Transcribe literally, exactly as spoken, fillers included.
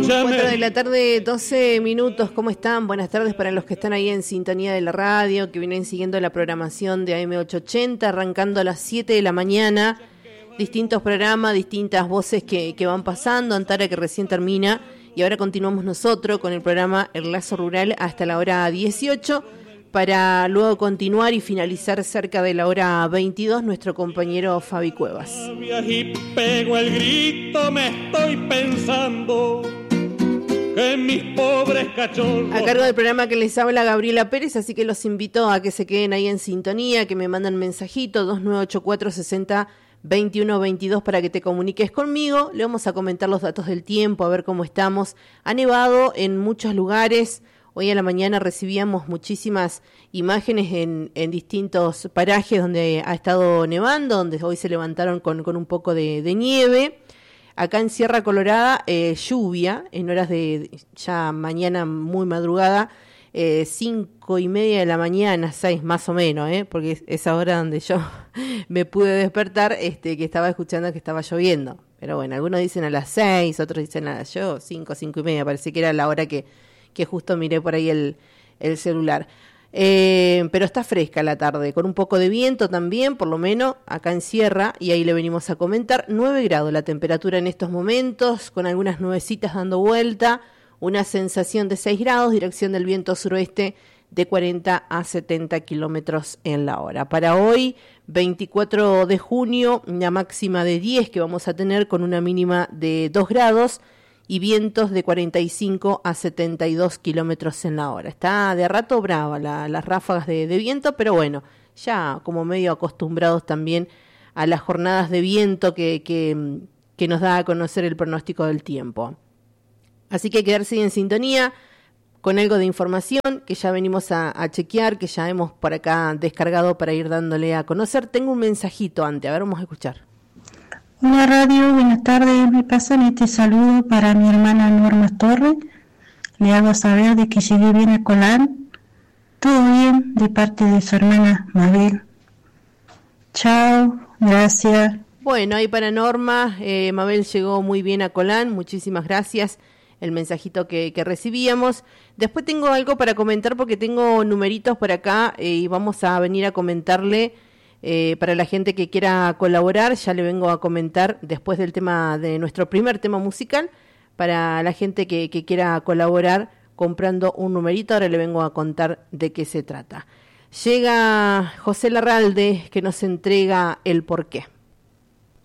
cuatro de la tarde, doce minutos, ¿cómo están? Buenas tardes para los que están ahí en sintonía de la radio, que vienen siguiendo la programación de A M ochocientos ochenta, arrancando a las siete de la mañana, distintos programas, distintas voces que, que van pasando, Antara que recién termina, y ahora continuamos nosotros con el programa El Lazo Rural hasta la hora dieciocho, para luego continuar y finalizar cerca de la hora veintidós nuestro compañero Fabi Cuevas. Y pego el grito, me estoy pensando en mis pobres cachorros. A cargo del programa que les habla Gabriela Pérez, así que los invito a que se queden ahí en sintonía, que me mandan mensajito dos nueve ocho cuatro sesenta veintiuno veintidós para que te comuniques conmigo. Le vamos a comentar los datos del tiempo, a ver cómo estamos. Ha nevado en muchos lugares. Hoy a la mañana recibíamos muchísimas imágenes en, en distintos parajes donde ha estado nevando, donde hoy se levantaron con, con un poco de, de nieve. Acá en Sierra Colorada, eh, lluvia, en horas de ya mañana muy madrugada, eh, cinco y media de la mañana, seis más o menos, eh, porque es esa hora donde yo me pude despertar, este, que estaba escuchando que estaba lloviendo. Pero bueno, algunos dicen a las seis, otros dicen a las yo, cinco, cinco y media, parece que era la hora que... que justo miré por ahí el, el celular. Eh, pero está fresca la tarde, con un poco de viento también, por lo menos acá en Sierra, y ahí le venimos a comentar. nueve grados la temperatura en estos momentos, con algunas nubecitas dando vuelta, una sensación de seis grados, dirección del viento suroeste de cuarenta a setenta kilómetros en la hora. Para hoy, veinticuatro de junio, una máxima de diez que vamos a tener con una mínima de dos grados, y vientos de cuarenta y cinco a setenta y dos kilómetros en la hora. Está de rato brava la, las ráfagas de, de viento, pero bueno, ya como medio acostumbrados también a las jornadas de viento que, que, que nos da a conocer el pronóstico del tiempo. Así que quedarse en sintonía con algo de información que ya venimos a, a chequear, que ya hemos por acá descargado para ir dándole a conocer. Tengo un mensajito antes, a ver, vamos a escuchar. Hola radio, buenas tardes, me pasan este saludo para mi hermana Norma Torres, le hago saber de que llegué bien a Colán, todo bien de parte de su hermana Mabel. Chao, gracias. Bueno, ahí para Norma, eh, Mabel llegó muy bien a Colán, muchísimas gracias, el mensajito que, que recibíamos. Después tengo algo para comentar porque tengo numeritos por acá eh, y vamos a venir a comentarle. Eh, para la gente que quiera colaborar, ya le vengo a comentar después del tema de nuestro primer tema musical, para la gente que, que quiera colaborar comprando un numerito, ahora le vengo a contar de qué se trata. Llega José Larralde que nos entrega el porqué.